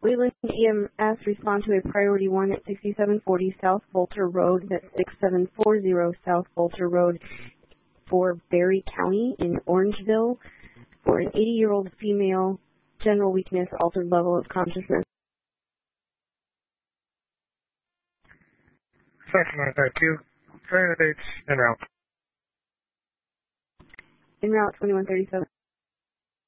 Wayland EMS respond to a priority 1 at 6740 South Bolter Road, that's 6740 South Bolter Road for Berry County in Orangeville for an 80-year-old female, general weakness, altered level of consciousness. Section 952, candidates en route. En route 2137.